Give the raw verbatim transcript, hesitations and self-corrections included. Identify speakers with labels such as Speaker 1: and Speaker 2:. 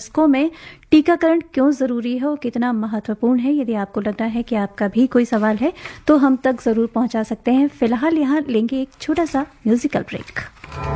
Speaker 1: वयस्कों में टीकाकरण क्यों ज़रूरी है और कितना महत्वपूर्ण है। यदि आपको लग रहा है कि आपका भी कोई सवाल है तो हम तक ज़रूर पहुंचा सकते हैं। फिलहाल यहाँ लेंगे एक छोटा सा म्यूजिकल ब्रेक।